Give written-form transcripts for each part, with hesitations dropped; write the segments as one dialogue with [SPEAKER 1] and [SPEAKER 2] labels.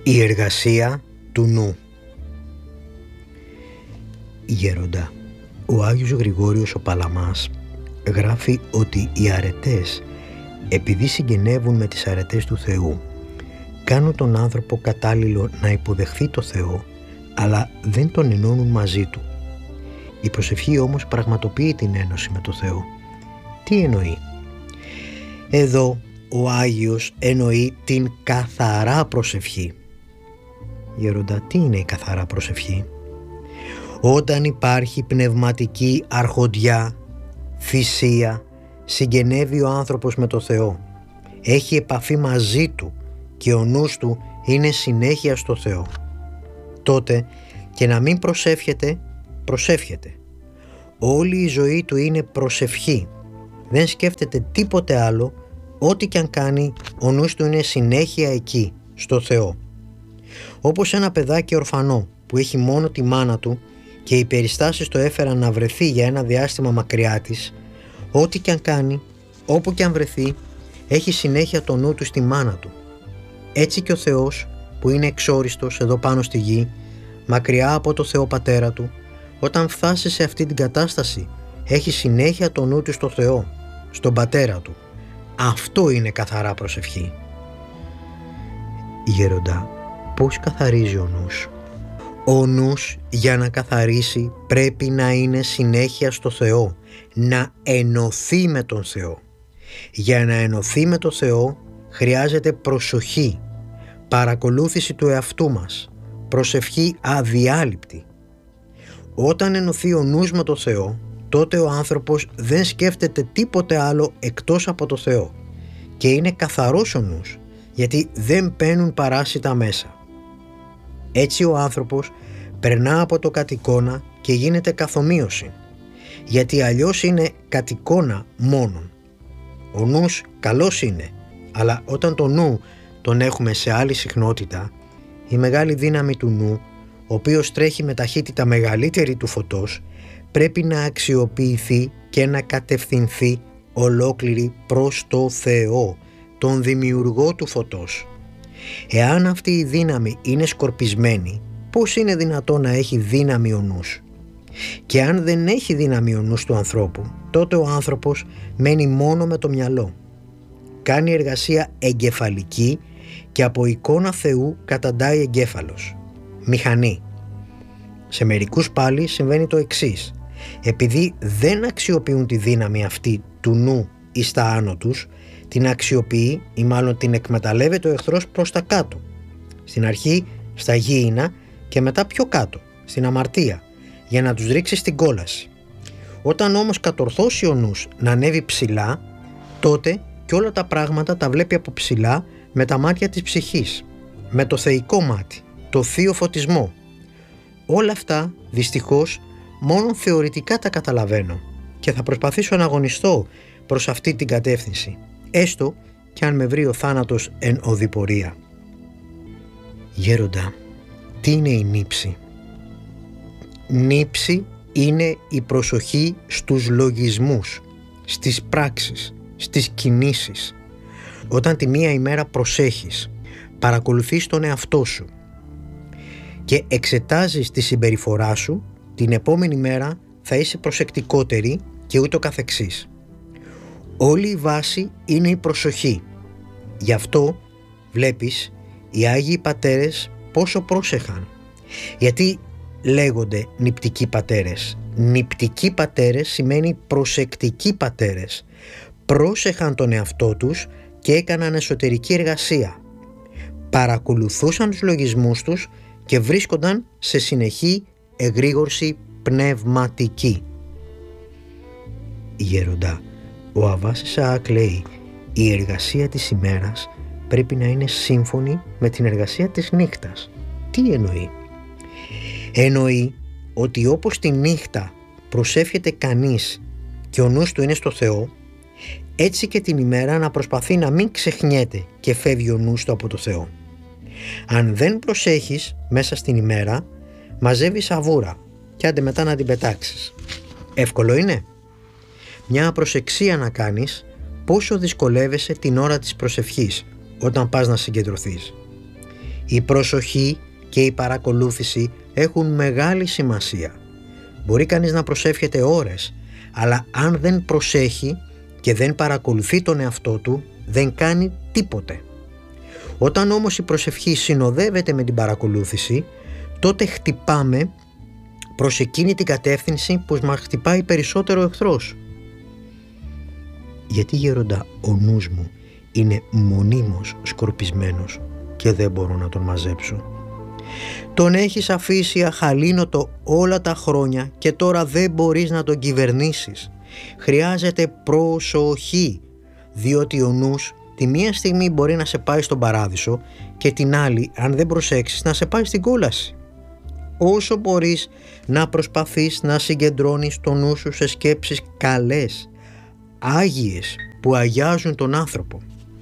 [SPEAKER 1] Η εργασία του νου. Γέροντα, ο Άγιος Γρηγόριος ο Παλαμάς γράφει ότι οι αρετές, επειδή συγγενεύουν με τις αρετές του Θεού, κάνουν τον άνθρωπο κατάλληλο να υποδεχθεί το Θεό, αλλά δεν τον ενώνουν μαζί του. Η προσευχή όμως πραγματοποιεί την ένωση με το Θεό. Τι εννοεί? Εδώ ο Άγιος εννοεί την καθαρά προσευχή. Γέροντα, τι είναι η καθαρά προσευχή? Όταν υπάρχει πνευματική αρχοντιά, θυσία, συγγενεύει ο άνθρωπος με το Θεό, έχει επαφή μαζί του και ο νους του είναι συνέχεια στο Θεό, τότε και να μην προσεύχεται, προσεύχεται. Όλη η ζωή του είναι προσευχή. Δεν σκέφτεται τίποτε άλλο, ό,τι και αν κάνει, ο νους του είναι συνέχεια εκεί, στο Θεό. Όπως ένα παιδάκι ορφανό που έχει μόνο τη μάνα του και οι περιστάσεις το έφεραν να βρεθεί για ένα διάστημα μακριά της, ό,τι και αν κάνει, όπου και αν βρεθεί, έχει συνέχεια το νου του στη μάνα του. Έτσι και ο Θεός, που είναι εξόριστος εδώ πάνω στη γη, μακριά από το Θεό Πατέρα του, όταν φτάσει σε αυτή την κατάσταση, έχει συνέχεια το νου του στο Θεό, στον Πατέρα του. Αυτό είναι καθαρά προσευχή. Γέροντα, πώς καθαρίζει ο νους? Ο νους για να καθαρίσει πρέπει να είναι συνέχεια στο Θεό, να ενωθεί με τον Θεό. Για να ενωθεί με τον Θεό χρειάζεται προσοχή, παρακολούθηση του εαυτού μας, προσευχή αδιάλειπτη. Όταν ενωθεί ο νους με τον Θεό, τότε ο άνθρωπος δεν σκέφτεται τίποτε άλλο εκτός από το Θεό και είναι καθαρός ο νους, γιατί δεν μπαίνουν παράσιτα μέσα. Έτσι ο άνθρωπος περνά από το κατ' εικόνα και γίνεται καθομοίωση, γιατί αλλιώς είναι κατ' εικόνα μόνον. Ο νους καλός είναι, αλλά όταν το νου τον έχουμε σε άλλη συχνότητα, η μεγάλη δύναμη του νου, ο οποίος τρέχει με ταχύτητα μεγαλύτερη του φωτός, πρέπει να αξιοποιηθεί και να κατευθυνθεί ολόκληρη προς το Θεό, τον δημιουργό του φωτός. Εάν αυτή η δύναμη είναι σκορπισμένη, πώς είναι δυνατό να έχει δύναμη ο νους? Και αν δεν έχει δύναμη ο νους του ανθρώπου, τότε ο άνθρωπος μένει μόνο με το μυαλό. Κάνει εργασία εγκεφαλική και από εικόνα Θεού καταντάει εγκέφαλος. Μηχανή. Σε μερικούς πάλι συμβαίνει το εξής. Επειδή δεν αξιοποιούν τη δύναμη αυτή του νου ή στα άνω τους, την αξιοποιεί ή μάλλον την εκμεταλλεύεται ο εχθρός προς τα κάτω. Στην αρχή στα γήινα και μετά πιο κάτω, στην αμαρτία, για να τους ρίξει στην κόλαση. Όταν όμως κατορθώσει ο νους να ανέβει ψηλά, τότε και όλα τα πράγματα τα βλέπει από ψηλά με τα μάτια της ψυχής, με το θεϊκό μάτι, το θείο φωτισμό. Όλα αυτά δυστυχώς μόνο θεωρητικά τα καταλαβαίνω και θα προσπαθήσω να αγωνιστώ προς αυτή την κατεύθυνση, έστω και αν με βρει ο θάνατος εν οδηπορία. Γέροντα, τι είναι η νήψη? Νήψη είναι η προσοχή στους λογισμούς, στις πράξεις, στις κινήσεις. Όταν τη μία ημέρα προσέχεις, παρακολουθείς τον εαυτό σου και εξετάζεις τη συμπεριφορά σου, την επόμενη μέρα θα είσαι προσεκτικότερη και ούτω καθεξής. Όλη η βάση είναι η προσοχή. Γι' αυτό βλέπεις οι Άγιοι Πατέρες πόσο πρόσεχαν. Γιατί λέγονται νηπτικοί πατέρες? Νηπτικοί πατέρες σημαίνει προσεκτικοί πατέρες. Πρόσεχαν τον εαυτό τους και έκαναν εσωτερική εργασία. Παρακολουθούσαν τους λογισμούς τους και βρίσκονταν σε συνεχή εγρήγορση πνευματική. Γέροντα, ο Αββάς Ισαάκ λέει, η εργασία της ημέρας πρέπει να είναι σύμφωνη με την εργασία της νύχτας. Τι εννοεί? Εννοεί ότι όπως τη νύχτα προσεύχεται κανείς και ο νους του είναι στο Θεό, έτσι και την ημέρα να προσπαθεί να μην ξεχνιέται και φεύγει ο νους του από το Θεό. Αν δεν προσέχεις μέσα στην ημέρα, μαζεύεις αβούρα και άντε μετά να την πετάξεις. Εύκολο είναι? Μια προσεξία να κάνεις πόσο δυσκολεύεσαι την ώρα της προσευχής όταν πας να συγκεντρωθείς. Η προσοχή και η παρακολούθηση έχουν μεγάλη σημασία. Μπορεί κανείς να προσεύχεται ώρες, αλλά αν δεν προσέχει και δεν παρακολουθεί τον εαυτό του, δεν κάνει τίποτε. Όταν όμως η προσευχή συνοδεύεται με την παρακολούθηση, τότε χτυπάμε προς εκείνη την κατεύθυνση που μας χτυπάει περισσότερο ο εχθρός. Γιατί, γέροντα, ο νους μου είναι μονίμως σκορπισμένος και δεν μπορώ να τον μαζέψω? Τον έχεις αφήσει αχαλήνοτο όλα τα χρόνια και τώρα δεν μπορείς να τον κυβερνήσεις. Χρειάζεται προσοχή, διότι ο νους τη μία στιγμή μπορεί να σε πάει στον παράδεισο και την άλλη, αν δεν προσέξεις, να σε πάει στην κόλαση. Όσο μπορείς να προσπαθείς να συγκεντρώνεις το νου σου σε σκέψεις καλές, άγιες, που αγιάζουν τον άνθρωπο.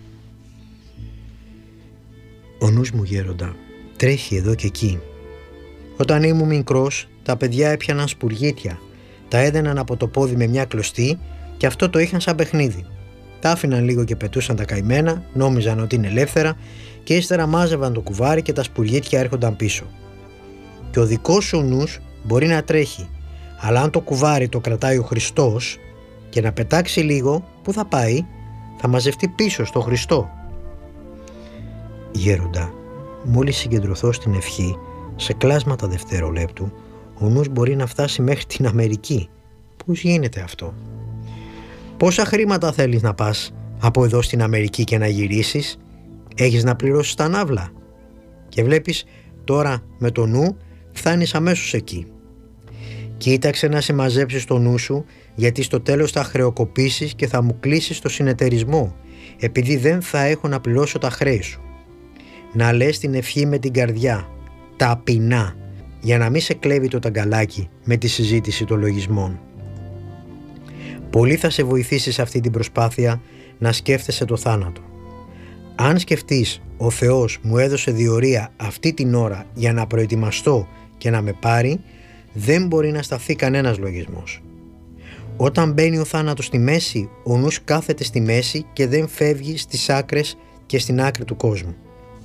[SPEAKER 1] Ο νους μου, γέροντα, τρέχει εδώ και εκεί. Όταν ήμουν μικρός, τα παιδιά έπιαναν σπουργίτια, τα έδαιναν από το πόδι με μια κλωστή και αυτό το είχαν σαν παιχνίδι. Τα άφηναν λίγο και πετούσαν τα καημένα, νόμιζαν ότι είναι ελεύθερα και ύστερα μάζευαν το κουβάρι και τα σπουργίτια έρχονταν πίσω. Και ο δικός σου νους μπορεί να τρέχει, αλλά αν το κουβάρι το κρατάει ο Χριστός και να πετάξει λίγο, πού θα πάει? Θα μαζευτεί πίσω στο Χριστό. Γέροντα, μόλις συγκεντρωθώ στην ευχή, σε κλάσματα δευτερολέπτου, ο νους μπορεί να φτάσει μέχρι την Αμερική. Πώς γίνεται αυτό? Πόσα χρήματα θέλεις να πας από εδώ στην Αμερική και να γυρίσεις? Έχεις να πληρώσεις τα ναύλα? Και βλέπεις τώρα με το νου φτάνεις αμέσως εκεί. Κοίταξε να συμμαζέψεις το νου σου, γιατί στο τέλος θα χρεοκοπήσεις και θα μου κλείσεις το συνεταιρισμό, επειδή δεν θα έχω να πληρώσω τα χρέη σου. Να λες την ευχή με την καρδιά, ταπεινά, για να μην σε κλέβει το ταγκαλάκι με τη συζήτηση των λογισμών. Πολύ θα σε βοηθήσει σε αυτή την προσπάθεια να σκέφτεσαι το θάνατο. Αν σκεφτείς, ο Θεός μου έδωσε διορία αυτή την ώρα για να προετοιμαστώ και να με πάρει, δεν μπορεί να σταθεί κανένας λογισμός. Όταν μπαίνει ο θάνατος στη μέση, ο νους κάθεται στη μέση και δεν φεύγει στις άκρες και στην άκρη του κόσμου.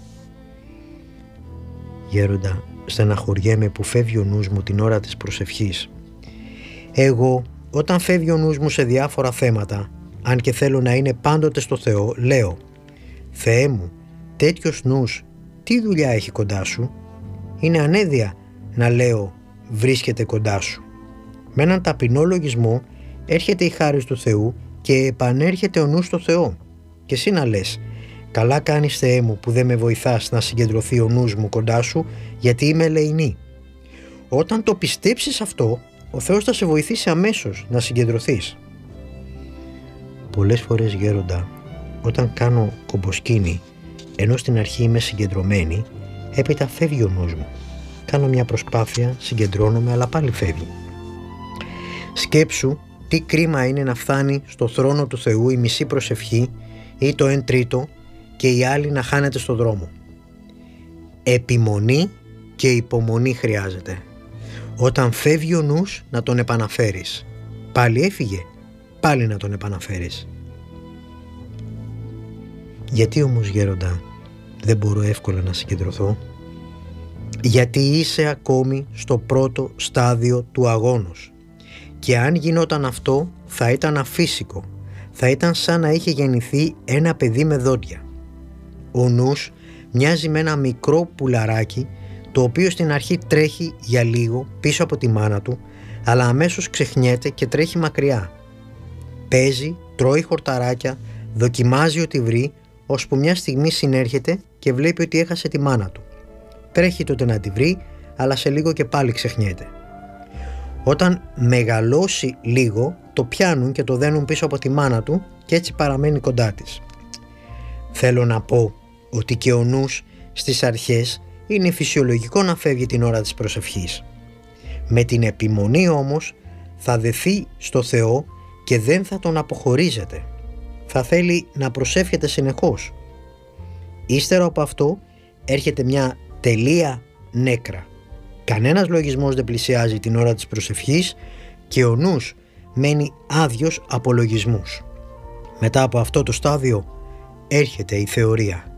[SPEAKER 1] Γέροντα, στεναχωριέμαι που φεύγει ο νους μου την ώρα της προσευχής. Εγώ, όταν φεύγει ο νους μου σε διάφορα θέματα, αν και θέλω να είναι πάντοτε στο Θεό, λέω: Θεέ μου, τέτοιος νους τι δουλειά έχει κοντά σου? Είναι ανέδεια να λέω βρίσκεται κοντά σου. Με έναν ταπεινό λογισμό έρχεται η χάρις του Θεού και επανέρχεται ο νους στο Θεό. Και εσύ να λες: καλά κάνεις, Θεέ μου, που δεν με βοηθάς να συγκεντρωθεί ο νους μου κοντά σου, γιατί είμαι ελεηνή. Όταν το πιστέψεις αυτό, ο Θεός θα σε βοηθήσει αμέσως να συγκεντρωθείς. Πολλές φορές, γέροντα, όταν κάνω κομποσκίνη, ενώ στην αρχή είμαι συγκεντρωμένη, έπειτα φεύγει ο νους μου. Κάνω μια προσπάθεια, συγκεντρώνομαι, αλλά πάλι φεύγει. Σκέψου τι κρίμα είναι να φτάνει στο θρόνο του Θεού η μισή προσευχή ή το 1/3 και η άλλη να χάνεται στο δρόμο. Επιμονή και υπομονή χρειάζεται. Όταν φεύγει ο νους, να τον επαναφέρεις. Πάλι έφυγε, πάλι να τον επαναφέρεις. Γιατί όμως, γέροντα, δεν μπορώ εύκολα να συγκεντρωθώ? Γιατί είσαι ακόμη στο πρώτο στάδιο του αγώνος. Και αν γινόταν αυτό, θα ήταν αφύσικο. Θα ήταν σαν να είχε γεννηθεί ένα παιδί με δόντια. Ο νους μοιάζει με ένα μικρό πουλαράκι, το οποίο στην αρχή τρέχει για λίγο πίσω από τη μάνα του, αλλά αμέσως ξεχνιέται και τρέχει μακριά. Παίζει, τρώει χορταράκια, δοκιμάζει ό,τι βρει, ώσπου μια στιγμή συνέρχεται και βλέπει ότι έχασε τη μάνα του. Τρέχει τότε να τη βρει, αλλά σε λίγο και πάλι ξεχνιέται. Όταν μεγαλώσει λίγο, το πιάνουν και το δένουν πίσω από τη μάνα του και έτσι παραμένει κοντά της. Θέλω να πω ότι και ο νους στις αρχές είναι φυσιολογικό να φεύγει την ώρα της προσευχής. Με την επιμονή όμως θα δεθεί στο Θεό και δεν θα τον αποχωρίζεται. Θα θέλει να προσεύχεται συνεχώς. Ύστερα από αυτό έρχεται μια τελεία νέκρα. Κανένας λογισμός δεν πλησιάζει την ώρα της προσευχής και ο νους μένει άδειος από λογισμούς. Μετά από αυτό το στάδιο έρχεται η θεωρία.